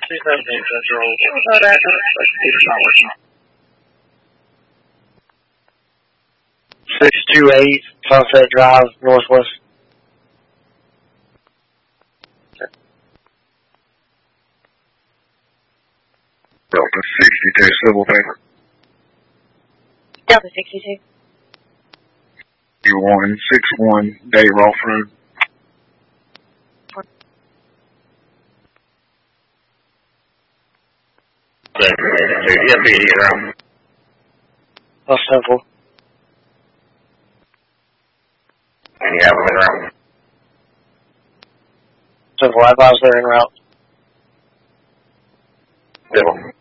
Central. What about that? 628 Sunset Drive, Northwest. Delta 62, civil paper. Delta 62. U161 Day Rolf Road. That's simple. And you have them in route. Simple, I advise they're en route. Civil.